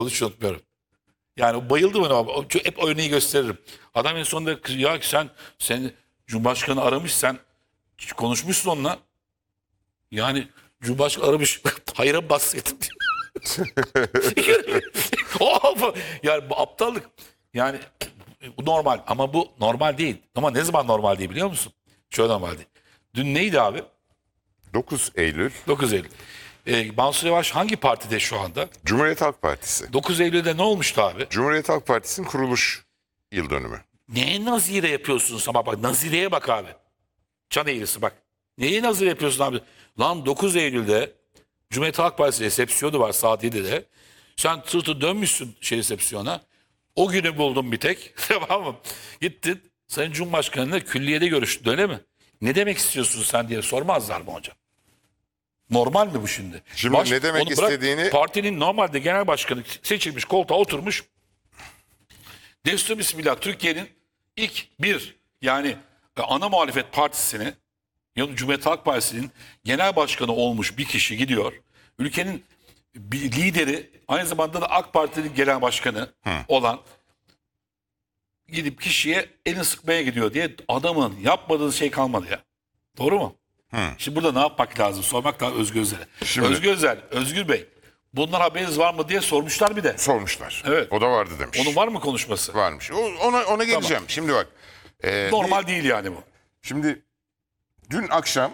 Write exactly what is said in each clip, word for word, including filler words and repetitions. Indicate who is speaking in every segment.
Speaker 1: hiç unutmuyorum. Yani bayıldım ona. O- Hep örneği gösteririm. Adam en sonunda ya sen sen Cumhurbaşkanı aramış, sen konuşmuşsun onunla. Yani Cumhurbaşkanı aramış. Hayra bahsettim. O- yani bu aptallık. Yani bu normal ama bu normal değil. Ama ne zaman normal değil biliyor musun? Şöyle normal değil. Dün neydi abi?
Speaker 2: dokuz Eylül
Speaker 1: dokuz Eylül. Ee, Mansur Yavaş hangi partide şu anda?
Speaker 2: Cumhuriyet Halk Partisi.
Speaker 1: dokuz Eylül'de ne olmuştu abi?
Speaker 2: Cumhuriyet Halk Partisi'nin kuruluş yıl dönümü.
Speaker 1: Neye nazire yapıyorsunuz ama bak nazireye bak abi. Can eğrisi bak. Neye nazire yapıyorsun abi? Lan dokuz Eylül'de Cumhuriyet Halk Partisi resepsiyonu var saat yedide. Sen tırtı dönmüşsün şey resepsiyona. O günü buldun bir tek. Tamam mı? Gittin Sayın Cumhurbaşkanı'yla külliyede görüştün öyle mi? Ne demek istiyorsun sen diye sormazlar mı hocam? Normal mi bu şimdi?
Speaker 2: Şimdi ne demek
Speaker 1: onu bırak,
Speaker 2: istediğini-
Speaker 1: partinin normalde genel başkanı seçilmiş, koltuğa oturmuş. Destur Bismillah Türkiye'nin ilk bir yani e, ana muhalefet partisini yani Cumhuriyet Halk Partisi'nin genel başkanı olmuş bir kişi gidiyor. Ülkenin bir lideri aynı zamanda da AK Parti'nin genel başkanı olan gidip kişiye elini sıkmaya gidiyor diye adamın yapmadığı şey kalmadı ya. Doğru mu? Şimdi burada ne yapmak lazım? Sormak lazım Özgür Özel'e.
Speaker 2: Şimdi-
Speaker 1: Özgür Özel, Özgür Bey bundan haberiniz var mı diye sormuşlar bir de.
Speaker 2: Sormuşlar.
Speaker 1: Evet.
Speaker 2: O da vardı demiş.
Speaker 1: Onun var mı konuşması?
Speaker 2: Varmış. O- Ona, ona geleceğim. Şimdi bak. e,
Speaker 1: Normal değil yani bu.
Speaker 2: Şimdi dün akşam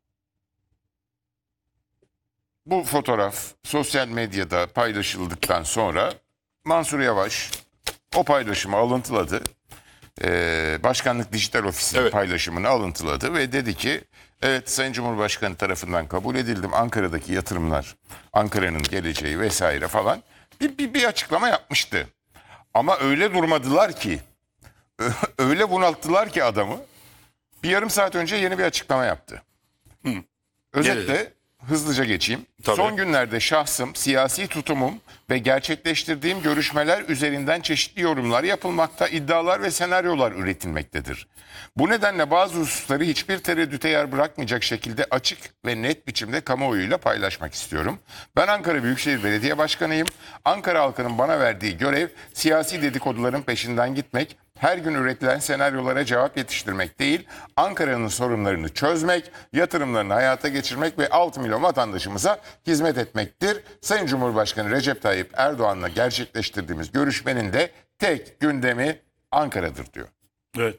Speaker 2: bu fotoğraf sosyal medyada paylaşıldıktan sonra Mansur Yavaş o paylaşımı alıntıladı. Ee, Başkanlık Dijital Ofisi'nin
Speaker 1: Evet.
Speaker 2: paylaşımını alıntıladı ve dedi ki evet Sayın Cumhurbaşkanı tarafından kabul edildim. Ankara'daki yatırımlar, Ankara'nın geleceği vesaire falan bir, bir, bir açıklama yapmıştı. Ama öyle durmadılar ki öyle bunalttılar ki adamı bir yarım saat önce yeni bir açıklama yaptı. Özetle
Speaker 1: Nerede?
Speaker 2: hızlıca geçeyim.
Speaker 1: Tabii.
Speaker 2: Son günlerde şahsım, siyasi tutumum ve gerçekleştirdiğim görüşmeler üzerinden çeşitli yorumlar yapılmakta, iddialar ve senaryolar üretilmektedir. Bu nedenle bazı hususları hiçbir tereddüte yer bırakmayacak şekilde açık ve net biçimde kamuoyuyla paylaşmak istiyorum. Ben Ankara Büyükşehir Belediye Başkanıyım. Ankara halkının bana verdiği görev siyasi dedikoduların peşinden gitmek, her gün üretilen senaryolara cevap yetiştirmek değil, Ankara'nın sorunlarını çözmek, yatırımlarını hayata geçirmek ve altı milyon vatandaşımıza hizmet etmektir. Sayın Cumhurbaşkanı Recep Tayyip Erdoğan'la gerçekleştirdiğimiz görüşmenin de tek gündemi Ankara'dır diyor.
Speaker 1: Evet.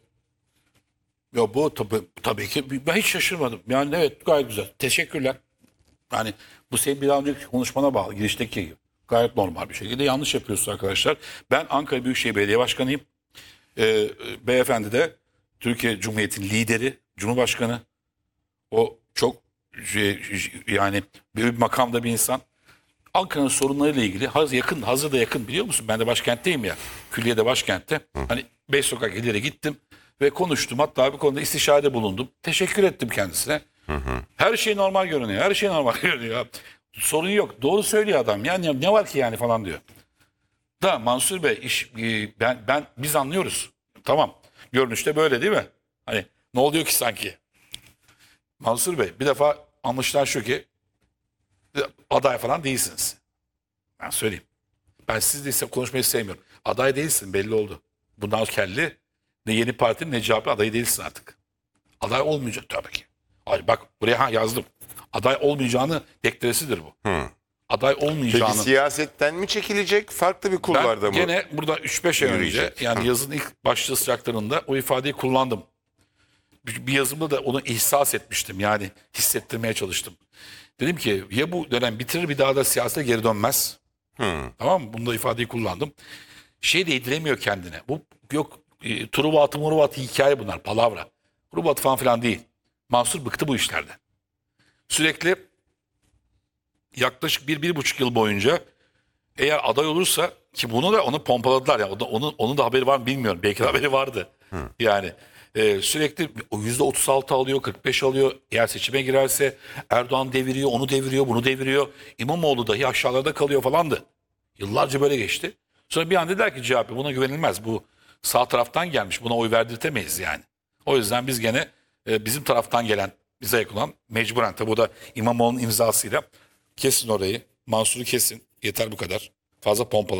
Speaker 1: Ya bu tabii, tabii ki ben hiç şaşırmadım. Yani evet gayet güzel. Teşekkürler. Yani bu senin bir daha önceki konuşmana bağlı. Girişteki gibi. Gayet normal bir şekilde yanlış yapıyorsunuz arkadaşlar. Ben Ankara Büyükşehir Belediye Başkanıyım. Ee, beyefendi de Türkiye Cumhuriyeti'nin lideri, Cumhurbaşkanı. O çok şey, yani bir makamda bir insan. Ankara'nın sorunlarıyla ilgili hazır yakın, hazır da yakın biliyor musun? Ben de başkentteyim ya. Külliyede başkentte. Hani beş sokak ileri gittim ve konuştum. Hatta bir konuda istişarede bulundum. Teşekkür ettim kendisine. Her şey normal görünüyor. Her şey normal görünüyor. Sorun yok. Doğru söylüyor adam. Yani ne var ki yani falan diyor. Da Mansur Bey iş e, ben ben biz anlıyoruz. Tamam. Görünüşte böyle değil mi? Hani ne oluyor ki sanki? Mansur Bey bir defa anlaşılan şu ki aday falan değilsiniz. Ben söyleyeyim. Ben siz değilse konuşmayı sevmiyorum. Aday değilsin belli oldu. Bundan kelli ne yeni partinin ne C H P adayı değilsin artık. Aday olmayacak tabii ki. Ay bak buraya ha yazdım. Aday olmayacağını deklaresidir bu. Aday
Speaker 2: Peki
Speaker 1: olmayacağını.
Speaker 2: siyasetten mi çekilecek, farklı bir
Speaker 1: Ben
Speaker 2: kulvarda mı?
Speaker 1: gene burada üç beş ay önce
Speaker 2: yürüyecek?
Speaker 1: yani
Speaker 2: Hı.
Speaker 1: yazın ilk başlığı sıcaklarında o ifadeyi kullandım. Bir, bir yazımda da onu ihsas etmiştim. Yani hissettirmeye çalıştım. Dedim ki ya bu dönem bitirir bir daha da siyasete geri dönmez. Tamam mı? Bunda ifadeyi kullandım. Şey de yediremiyor kendine. Bu yok e, Truva atı muruva atı hikaye bunlar. Palavra. Truva atı falan filan değil. Mansur bıktı bu işlerden. Sürekli yaklaşık bir, bir buçuk yıl boyunca eğer aday olursa ki bunu da onu pompaladılar. Yani onun, onun da haberi var mı bilmiyorum. Belki de haberi vardı. Yani e, sürekli o yüzde otuz altı alıyor, kırk beş alıyor. Eğer seçime girerse Erdoğan deviriyor, onu deviriyor, bunu deviriyor. İmamoğlu dahi aşağılarda kalıyor falandı. Yıllarca böyle geçti. Sonra bir an dediler ki C H P buna güvenilmez. Bu sağ taraftan gelmiş. Buna oy verdirtemeyiz yani. O yüzden biz gene e, bizim taraftan gelen, bize yakın olan mecburen tabi bu da İmamoğlu'nun imzasıyla kesin orayı. Mansur'u kesin. Yeter bu kadar. Fazla pompaladı.